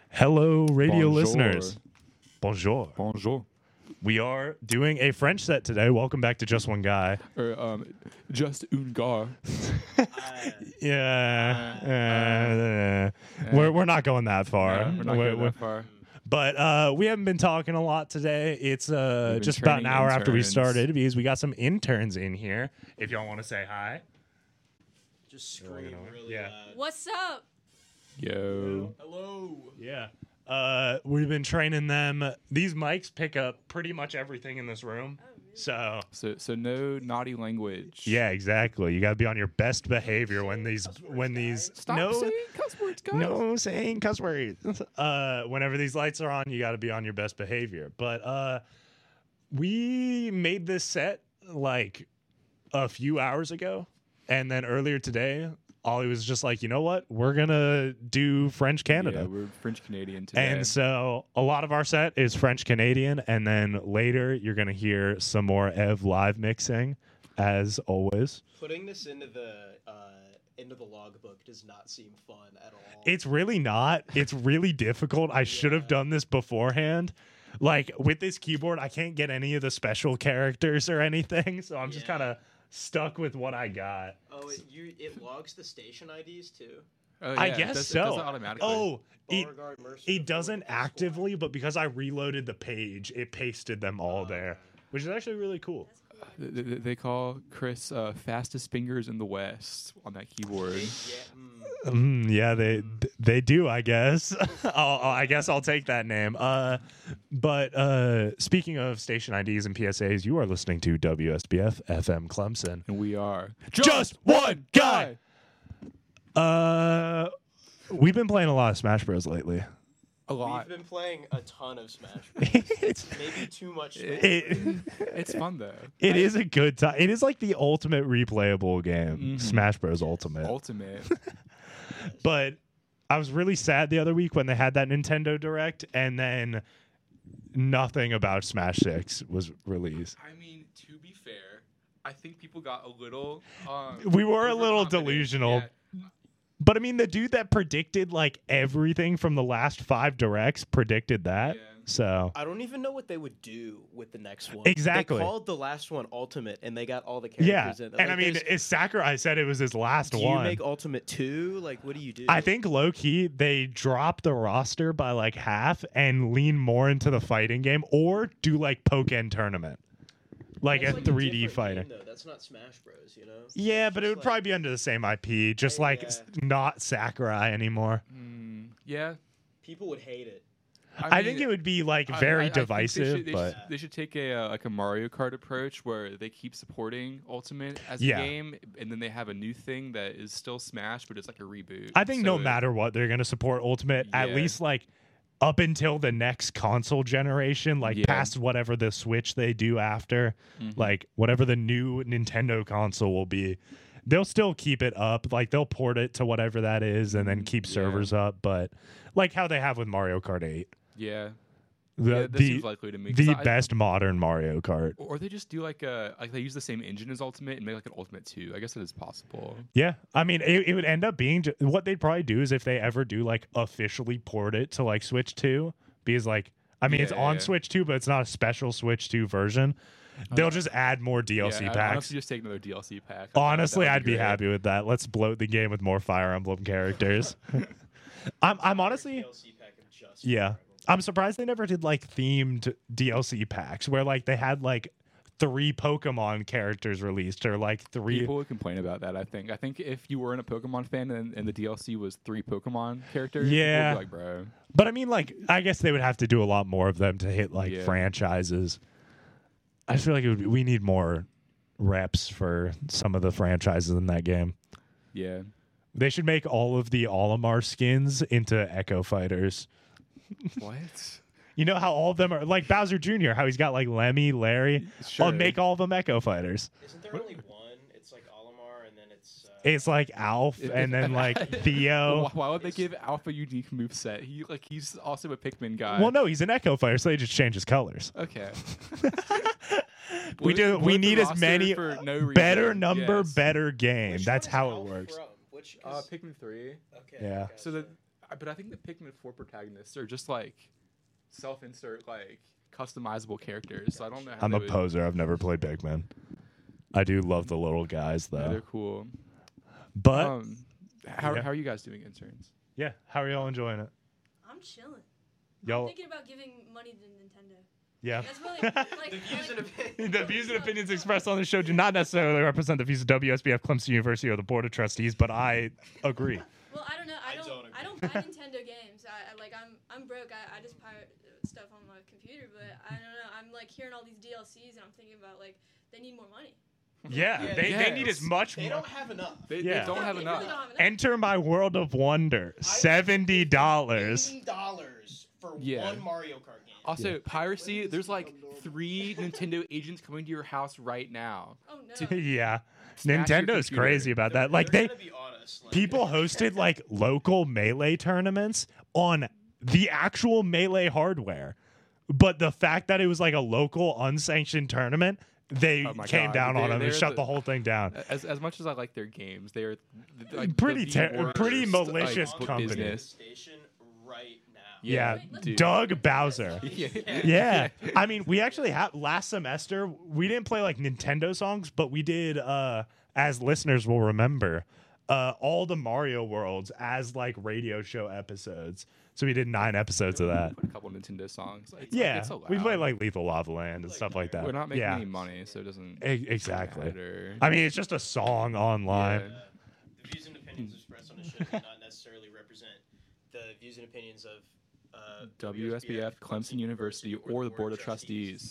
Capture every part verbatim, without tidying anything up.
Hello, radio Bonjour. listeners. Bonjour. Bonjour. We are doing a French set today. Welcome back to Just One Guy. Or um, just un gars. Yeah. uh, uh, we're, we're not going that far. No, we're not We're- going we're- that far. But uh, we haven't been talking a lot today. It's uh, been just about an training hour after we interns. started because we got some interns in here. If y'all want to say hi. Just scream really Yeah. loud. What's up? Yo. Hello. Yeah. Uh, we've been training them. These mics pick up pretty much everything in this room. So, So so no naughty language. yeah, exactly. You got to be on your best behavior when these when these Stop no saying cuss words, guys. no saying cuss words. Uh, whenever these lights are on, you got to be on your best behavior. But uh, we made this set like a few hours ago, and then earlier today, Ollie was just like, you know what, we're gonna do French Canada. Yeah, we're French Canadian today. And so a lot of our set is French Canadian, and then later you're gonna hear some more Ev live mixing, as always. Putting this into the uh, into the logbook does not seem fun at all. It's really not. It's really difficult. I should have done this beforehand. Like with this keyboard, I can't get any of the special characters or anything, so I'm just Yeah. kind of stuck with what I got. oh, it, you it logs the station I Ds too. Oh, I yeah, it guess does- so. It does it automatically. Oh, it, Beauregard, Mercer, it Ford, doesn't and Squad. actively, but because I reloaded the page, it pasted them all there, which is actually really cool. Th- th- th- They call Chris uh, fastest fingers in the West on that keyboard. Yeah. Mm. Mm, yeah, they they do. I guess. I'll, I'll- I guess I'll take that name. Uh, but uh, speaking of station I Ds and P S As, you are listening to W S B F F M Clemson. And we are Just one guy. Uh, we've been playing a lot of Smash Bros. Lately. A We've lot. been playing a ton of Smash Bros. it's Maybe too much. Smash it, It's fun though. it is a good time. It is like the ultimate replayable game, Mhm. Smash Bros. Ultimate. Ultimate. But I was really sad the other week when they had that Nintendo Direct, and then nothing about Smash Six was released. I mean, to be fair, I think people got a little. Um, We were a little overconfident. delusional. Yeah. But I mean, the dude that predicted like everything from the last five directs predicted that. Yeah. So I don't even know what they would do with the next one. Exactly. They called the last one Ultimate, and they got all the yeah, characters in. and I Like, mean, there's- it's Sakurai said it was his last do one. you make Ultimate two? Like, what do you do? I think low key they drop the roster by like half and lean more into the fighting game, or do like Pokken tournament, like That's a like three D different fighter. game, though. That's not Smash Bros. You know. Yeah, That's but it just would like- probably be under the same I P, just like Yeah. s- not Sakurai anymore. Mm, yeah. people would hate it. I, think it would be like I- very I- I think they divisive, should- they but should, they should take a uh, like a Mario Kart approach where they keep supporting Ultimate as Yeah. a game, and then they have a new thing that is still Smash, but it's like a reboot. I think So no it- matter what, they're going to support Ultimate at Yeah. least like up until the next console generation, like Yeah. past whatever the Switch they do after, Mhm. like whatever the new Nintendo console will be. They'll still keep it up, like they'll port it to whatever that is, and then keep Yeah. servers up. But like how they have with Mario Kart eight, Yeah, the yeah, that the, seems likely to me. 'cause the I- best modern Mario Kart. Or they just do like a like they use the same engine as Ultimate and make like an Ultimate two. I guess that is possible. Yeah, I mean, it, it would end up being ju- what they'd probably do is if they ever do like officially port it to like Switch two, because like I mean, it's Yeah, on yeah. Switch two, but it's not a special Switch two version. They'll just add more D L C yeah, I- packs. Honestly, just take another D L C pack. I think that- Honestly, that would I'd be great. happy with that. Let's bloat the game with more Fire Emblem characters. I'm I'm honestly D L C pack of just yeah. Fire I'm surprised they never did like themed D L C packs where like they had like three Pokemon characters released or like three. People would complain about that. I think. I think if you weren't a Pokemon fan and, and the D L C was three Pokemon characters, Yeah. people would be like, bro. But I mean, like, I guess they would have to do a lot more of them to hit like Yeah. franchises. I just feel like it would, we need more reps for some of the franchises in that game. Yeah. They should make all of the Olimar skins into Echo Fighters. What? You know how all of them are like Bowser Junior, how he's got like Lemmy, Larry. Sure. I'll make all of them Echo Fighters. Isn't there only one? It's like Olimar, and then it's. Uh, It's like Alf If- and then like Why, Theo. why would they give Alpha a unique moveset? He like he's also a Pikmin guy. Well, no, he's an Echo Fighter, so they just change his colors. Okay. We What- do. what We if the need as roster many for no reason? better number, Yes. better game. which That's one's how it Alf works. From? Which? Uh, 'cause- Pikmin three. okay. Yeah. gotcha. So the I- but I think the Pikmin four protagonists are just like self-insert, like customizable characters. So I don't know. How I'm they a would- poser. I've never played Pikmin. I do love the little guys Yeah, though. they're cool. But um, how yeah. how are you guys doing interns? yeah, how are y'all enjoying it? I'm chilling. Y'all, I'm thinking about giving money to Nintendo. yeah. That's really like The views and like, opinions. The views and opinions expressed on the show do not necessarily represent the views of W S B F Clemson University or the Board of Trustees, but I agree. Well, I don't know. I I don't. don't I don't buy Nintendo games. I, I like. I'm. I'm broke. I, I just pirate stuff on my computer. But I don't know. I'm like hearing all these D L Cs, and I'm thinking about like they need more money. Yeah, Yeah, they, they yes. need as much They more. don't have enough. They, Yeah. they don't They have really enough. don't have enough. Enter my world of wonder. Seventy dollars. Eighty dollars for Yeah. one Mario Kart game. Also, Yeah. piracy. When does There's this like become normal? three Nintendo agents coming to your house right now. Oh no. Yeah, Snatch your Nintendo's computer. crazy about They're- that. Like they're they gonna be honest, like- people hosted like local melee tournaments on the actual melee hardware, but the fact that it was like a local unsanctioned tournament, they Oh my came God. down on They're- them and they're shut the- the whole thing down. As as much as I like their games, they are th- like Pretty the ter- worst, pretty like, malicious bu- company. business. Station right now. Yeah, Wait, let's- dude. Doug Bowser. Yeah. Yeah. I mean, we actually had last semester, we didn't play like Nintendo songs, but we did, uh, as listeners will remember, uh, all the Mario worlds as like radio show episodes. So we did nine episodes of that. A couple Nintendo songs. Like, it's, Yeah. like, it's allowed. We played like Lethal Lava Land and Like, stuff like that. We're not making yeah. any money, so it doesn't E- exactly. matter. I mean, it's just a song online. Yeah. Uh, the views and opinions expressed on the show do not necessarily represent the views and opinions of uh, W S B F, Clemson University, or the Board of Trustees.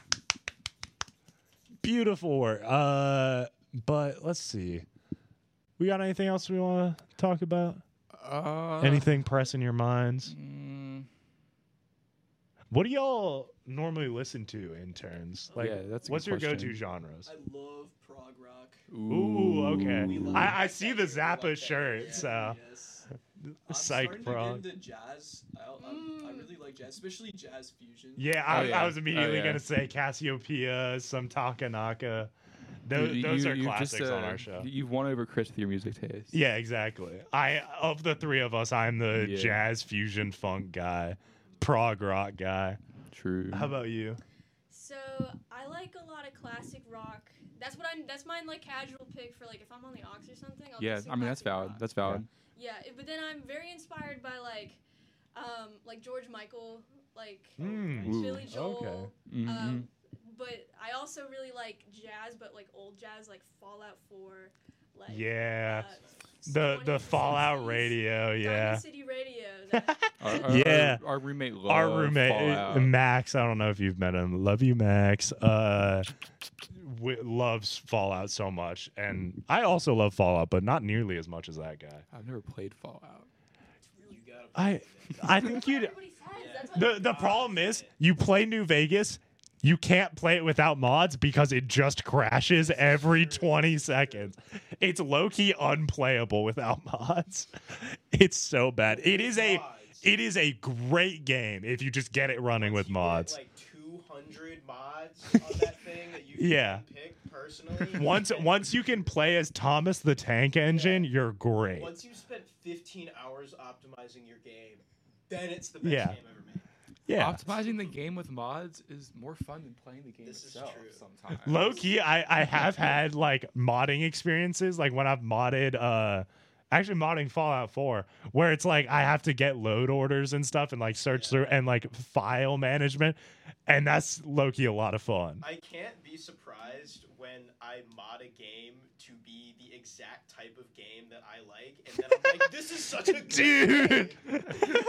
Beautiful work. Uh, but let's see. We got anything else we want to talk about? Uh, Anything pressing your minds? mm, What do y'all normally listen to, interns? Like, Yeah, that's a what's good your question. go-to genres? I love prog rock. Ooh, okay. We love I, I that see the here. We like Zappa that shirt, here. so Yes. I'm psych starting prog. to get into jazz. I, I'm, I really like jazz, especially jazz fusion. Yeah, I, Oh, yeah. I was immediately Oh, yeah. gonna say Cassiopeia, some Takanaka. Those, you- those you- are you've classics just, uh, on our show. You've won over Chris with your music taste. Yeah, exactly. I of the three of us, I'm the Yeah. jazz fusion funk guy, prog rock guy. True. How about you? So I like a lot of classic rock. That's what I'm. That's my like casual pick for like if I'm on the aux or something. I'll Yeah, listen I to mean that's classic valid. rock. That's valid. Yeah, it- but then I'm very inspired by like, um, like George Michael, like Mm. Ooh. Billy Joel. Okay. Mhm. Um, but I also really like jazz, but like old jazz, like Fallout four, like Yeah, uh, the the twenties, Fallout sixties, radio. Diamond Yeah, City Radio. That, Our, our, Yeah. Our, our roommate. our loved roommate Fallout. Max. I don't know if you've met him. Love you, Max. Uh, w- loves Fallout so much, and I also love Fallout, but not nearly as much as that guy. I've never played Fallout. You gotta I I think that's what you'd. everybody says. That's what The the problem is you play New Vegas, you can't play it without mods because it just crashes every twenty seconds. It's low key unplayable without mods. It's so bad. It is a it is a great game if you just get it running with You mods. Get, like two hundred mods on that thing that you can Yeah. pick personally. Once once you can play as Thomas the Tank Engine, you're great. Once you've spent fifteen hours optimizing your game, then it's the best Yeah. game ever made. Yeah. Optimizing the game with mods is more fun than playing the game This is itself. true. Sometimes. Low key, I, I have had like modding experiences, like when I've modded, uh, actually modding Fallout four, where it's like I have to get load orders and stuff and like search Yeah. through and like file management, and that's low key a lot of fun. I can't be surprised when I mod a game to be the exact type of game that I like, and then I'm like, this is such a good Dude, game.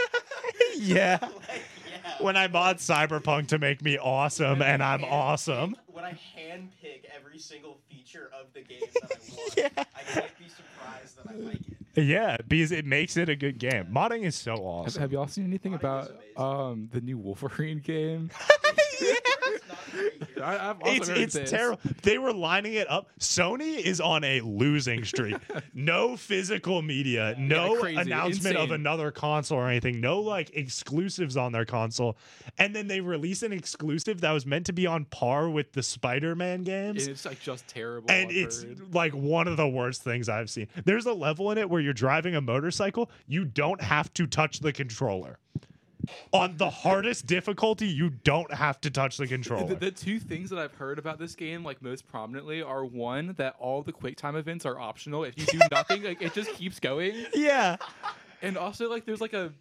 yeah. Like, yeah. When I mod Cyberpunk to make me awesome, When I and I'm hand awesome. pick- When I handpick every single feature of the game that I want, Yeah. I can't be surprised that I like it. Yeah, because it makes it a good game. Modding is so Have, awesome. have y'all seen anything Modding is about amazing. um the new Wolverine game? It's not great here. I, I've also It's heard it's this. terrible. They were lining it up. Sony is on a losing streak. No physical media, no Yeah, crazy, announcement of insane. another console or anything. No like exclusives on their console. And then they release an exclusive that was meant to be on par with the Spider-Man games. It's like just terrible. And I've it's heard. like one of the worst things I've seen. There's a level in it where you're driving a motorcycle, you don't have to touch the controller. On the hardest difficulty, you don't have to touch the controller. The, the two things that I've heard about this game, like most prominently, are one that all the QuickTime events are optional. If you do nothing, like it just keeps going. Yeah. And also, like, there's like a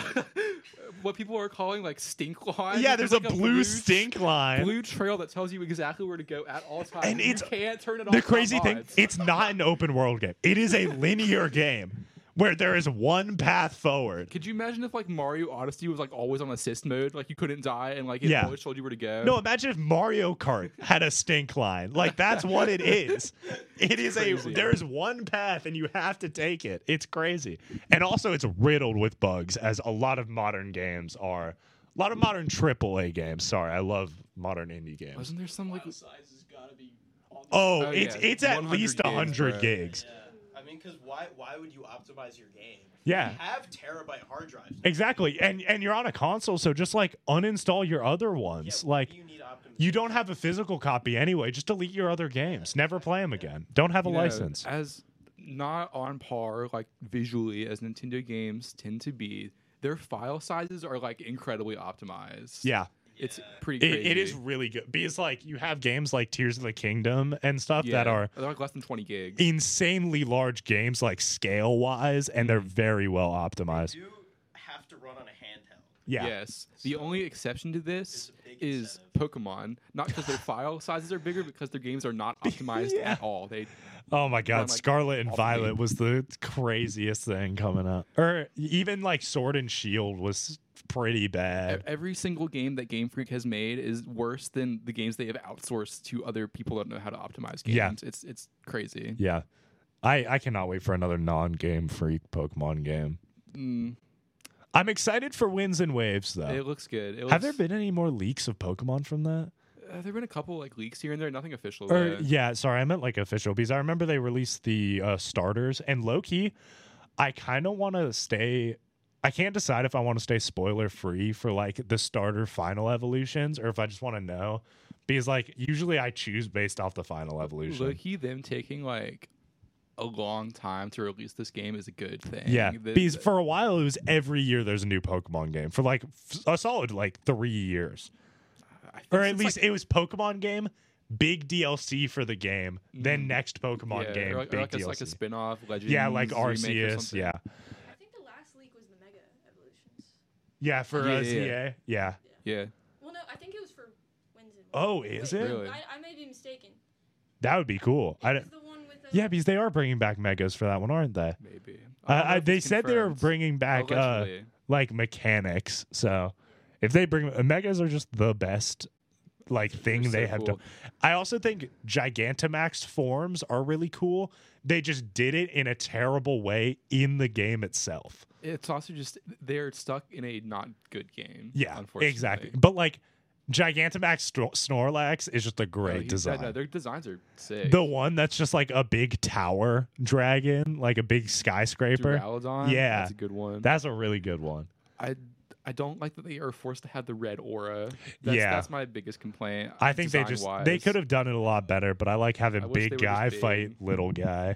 what people are calling like stink line. Yeah, there's, a, like blue stink line. blue trail that tells you exactly where to go at all times. And you it's- can't turn it off. The on crazy thing, mods. it's not an open world game. It is a linear game where there is one path forward. Could you imagine if like Mario Odyssey was like always on assist mode, like you couldn't die and like it Yeah. always told you where to go? No, imagine if Mario Kart had a stink line. Like that's what it is. It is a Crazy. there is one path and you have to take it. It's crazy. And also it's riddled with bugs as a lot of modern games are. A lot of modern triple A games. Sorry, I love modern indie games. Wasn't there some like File size has got to be. On the Oh, Oh, it's yeah, it's at one hundred least gigs, one hundred bro. gigs. Yeah. I mean, because why why would you optimize your game? Yeah. You have terabyte hard drives. Exactly. And and you're on a console, so just like uninstall your other Yeah, ones. why Like do you need optimization? you don't have a physical copy anyway. Just delete your other games. Never play them again. Don't have a you know, license. as not on par like visually as Nintendo games tend to be. Their file sizes are like incredibly optimized. Yeah. It's Yeah. pretty It, crazy. it is really good because like you have games like Tears of the Kingdom and stuff that Yeah, are they're like less than twenty gigs. insanely large games like scale wise and they're very well optimized. You have to run on a handheld. Yeah. Yes. The So, only exception to this there's a big is incentive. Pokemon. Not because their file sizes are bigger, because their games are not optimized Yeah. at all. They Oh my god, Run, like, Scarlet and off Violet me. was the craziest thing coming up. Or even like Sword and Shield was pretty e- bad. every single game that Game Freak has made is worse than the games they have outsourced to other people that know how to optimize games. Yeah. It's it's crazy. Yeah. I, I cannot wait for another non-game freak Pokemon game. Mm, I'm excited for Winds and Waves though. it looks good. It Have looks, there been any more leaks of Pokemon from that? Have there been a couple like leaks here and there? Nothing official. Or though. yeah, sorry, I meant like official because I remember they released the uh, starters and low key, I kind of want to stay. I can't decide if I want to stay spoiler free for like the starter final evolutions or if I just want to know because like usually I choose based off the final evolution. Low-key, them taking like a long time to release this game is a good thing. Yeah, The- because for a while it was every year there's a new Pokemon game for like f- a solid like three years, I think or at since, least like, it was Pokemon game, big D L C for the game, then Mhm. next Pokemon yeah, game, or like, or big like, a, D L C. like a spin-off Legends. Yeah, like remake or Arceus. something. Yeah, I think the last leak was the Mega Evolutions. yeah, for Yeah, uh, yeah, Z A. yeah. Yeah. Yeah. Well, no, I think it was for Winds and Oh, Waves. is Wait, it? Really? I, I may be mistaken. That would be cool. It I was don't- the one with. Uh, yeah, because they are bringing back megas for that one, aren't they? Maybe. Uh, don't know I, if they it's said they were confirmed. bringing back uh, Allegedly. like mechanics. So if they bring megas, are just the best like thing They're they so have cool. done. I also think Gigantamax forms are really cool. They just did it in a terrible way in the game itself. It's also just they're stuck in a not good game. Yeah, unfortunately. exactly. But like Gigantamax Sto- Snorlax is just a No, great he- design. no, their designs are sick. The one that's just like a big tower dragon, like a big skyscraper. Duraludon, Yeah. that's a good one. That's a really good one. I I don't like that they are forced to have the red aura. That's, Yeah. that's my biggest complaint. I think they just design-wise. they could have done it a lot better, but I like having I wish they big were just guy big. fight little guy.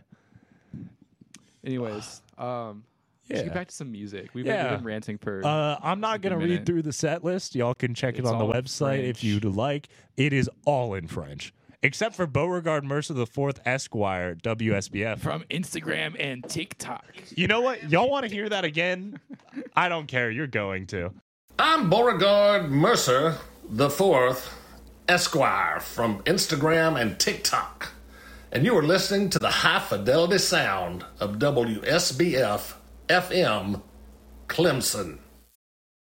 Anyways, um, let's Yeah. get back to some music. We've, Yeah. been, we've been ranting for. Uh, I'm not good gonna read minute. through the set list. Y'all can check it It's on the all in website if French. you'd like. It is all in French, except for Beauregard Mercer the Fourth Esquire, W S B F. from Instagram and TikTok. You know what? Y'all want to hear that again? I don't care. You're going to. I'm Beauregard Mercer the Fourth Esquire from Instagram and TikTok, and you are listening to the high fidelity sound of W S B F F M Clemson.